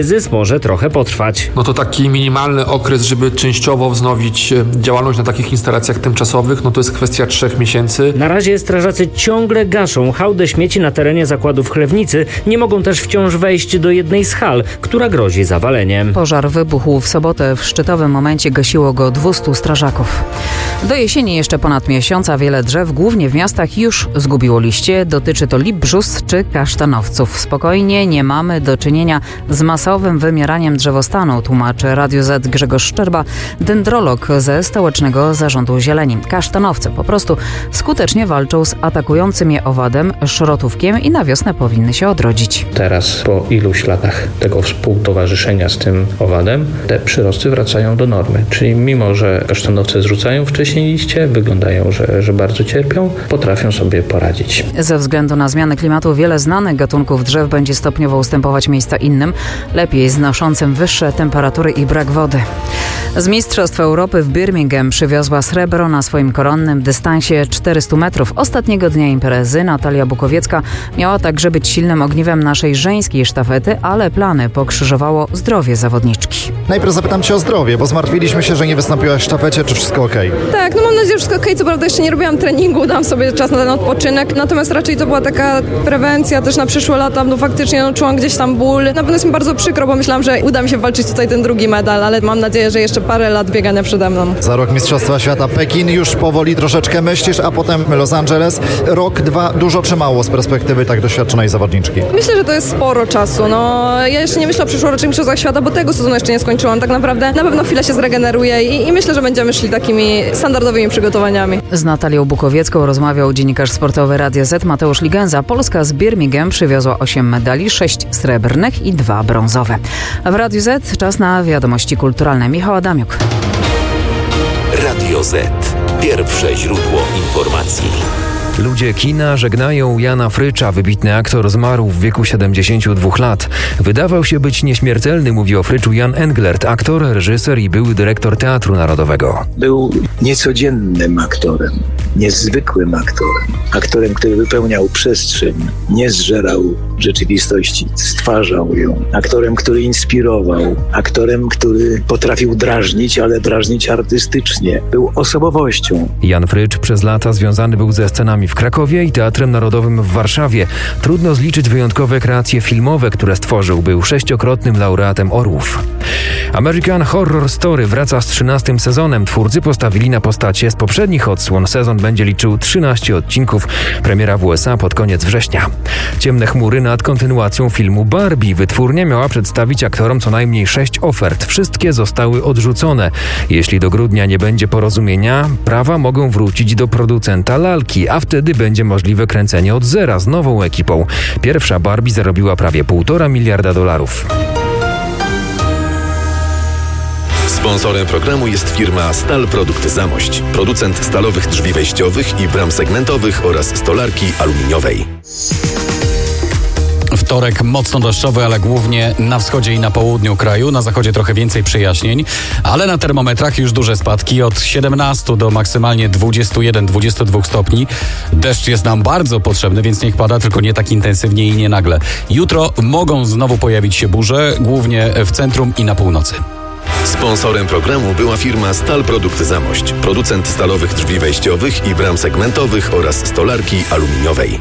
Kryzys może trochę potrwać. No to taki minimalny okres, żeby częściowo wznowić działalność na takich instalacjach tymczasowych, no to jest kwestia 3 miesięcy. Na razie strażacy ciągle gaszą hałdę śmieci na terenie zakładu w Chlewnicy. Nie mogą też wciąż wejść do jednej z hal, która grozi zawaleniem. Pożar wybuchł w sobotę. W szczytowym momencie gasiło go 200 strażaków. Do jesieni jeszcze ponad miesiąc, a wiele drzew, głównie w miastach, już zgubiło liście. Dotyczy to lip, brzóz czy kasztanowców. Spokojnie, nie mamy do czynienia z masowym wymieraniem drzewostanu, tłumaczy Radio Z Grzegorz Szczerba, dendrolog ze Stołecznego Zarządu Zieleni. Kasztanowce po prostu skutecznie walczą z atakującym je owadem, szrotówkiem i na wiosnę powinny się odrodzić. Teraz po iluś latach tego współtowarzyszenia z tym owadem te przyrosty wracają do normy. Czyli mimo, że kasztanowce zrzucają wcześniej liście, wyglądają, że bardzo cierpią, potrafią sobie poradzić. Ze względu na zmiany klimatu wiele znanych gatunków drzew będzie stopniowo ustępować miejsca innym, lepiej znoszącym wyższe temperatury i brak wody. Z Mistrzostw Europy w Birmingham przywiozła srebro na swoim koronnym dystansie 400 metrów. Ostatniego dnia imprezy Natalia Bukowiecka miała także być silnym ogniwem naszej żeńskiej sztafety, ale plany pokrzyżowało zdrowie zawodniczki. Najpierw zapytam Cię o zdrowie, bo zmartwiliśmy się, że nie wystąpiłaś w sztafecie. Czy wszystko okej? Tak, mam nadzieję, że wszystko okej. Co prawda jeszcze nie robiłam treningu, dam sobie czas na ten odpoczynek, natomiast raczej to była taka prewencja też na przyszłe lata. Faktycznie czułam gdzieś tam ból. Na pewno jest mi bardzo przykro, bo myślałam, że uda mi się walczyć tutaj ten drugi medal, ale mam nadzieję, że jeszcze parę lat biegania przede mną. Za rok Mistrzostwa Świata Pekin już powoli troszeczkę myślisz, a potem Los Angeles. Rok, 2, dużo czy mało z perspektywy tak doświadczonej zawodniczki? Myślę, że to jest sporo czasu. Ja jeszcze nie myślę o przyszłorocznych Mistrzostwach Świata, bo tego sezonu jeszcze nie skończyłam. Tak naprawdę na pewno chwilę się zregeneruje i myślę, że będziemy szli takimi standardowymi przygotowaniami. Z Natalią Bukowiecką rozmawiał dziennikarz sportowy Radia Z Mateusz Ligenza. Polska z Birmingham przywiozła 8 medali, 6 srebrnych i 2 brązowe. W Radiu Z czas na wiadomości kulturalne. Michał Adamiuk. Radio Z. Pierwsze źródło informacji. Ludzie kina żegnają Jana Frycza. Wybitny aktor zmarł w wieku 72 lat. Wydawał się być nieśmiertelny, mówi o Fryczu Jan Englert, aktor, reżyser i były dyrektor Teatru Narodowego. Był niecodziennym aktorem, niezwykłym aktorem. Aktorem, który wypełniał przestrzeń, nie zżerał rzeczywistości, stwarzał ją. Aktorem, który inspirował. Aktorem, który potrafił drażnić, ale drażnić artystycznie. Był osobowością. Jan Frycz przez lata związany był ze scenami w Krakowie i Teatrem Narodowym w Warszawie. Trudno zliczyć wyjątkowe kreacje filmowe, które stworzył. Był 6-krotnym laureatem Orłów. American Horror Story wraca z 13. sezonem. Twórcy postawili na postacie z poprzednich odsłon. Sezon będzie liczył 13 odcinków. Premiera w USA pod koniec września. Ciemne chmury nad kontynuacją filmu Barbie. Wytwórnia miała przedstawić aktorom co najmniej 6 ofert. Wszystkie zostały odrzucone. Jeśli do grudnia nie będzie porozumienia, prawa mogą wrócić do producenta lalki, a wtedy będzie możliwe kręcenie od zera z nową ekipą. Pierwsza Barbie zarobiła prawie $1,5 miliarda. Sponsorem programu jest firma Stal Produkt Zamość, producent stalowych drzwi wejściowych i bram segmentowych oraz stolarki aluminiowej. Wtorek mocno deszczowy, ale głównie na wschodzie i na południu kraju. Na zachodzie trochę więcej przejaśnień, ale na termometrach już duże spadki od 17 do maksymalnie 21-22 stopni. Deszcz jest nam bardzo potrzebny, więc niech pada, tylko nie tak intensywnie i nie nagle. Jutro mogą znowu pojawić się burze, głównie w centrum i na północy. Sponsorem programu była firma Stal Produkt Zamość, producent stalowych drzwi wejściowych i bram segmentowych oraz stolarki aluminiowej.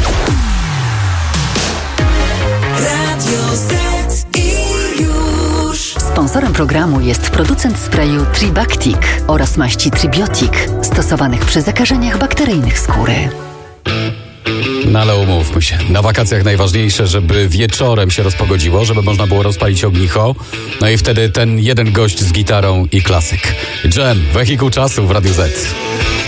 Sponsorem programu jest producent sprayu Tribactic oraz maści Tribiotic, stosowanych przy zakażeniach bakteryjnych skóry. No ale umówmy się, na wakacjach najważniejsze, żeby wieczorem się rozpogodziło, żeby można było rozpalić ognicho, no i wtedy ten jeden gość z gitarą i klasyk. Jam, wehikuł czasu w Radiu Z.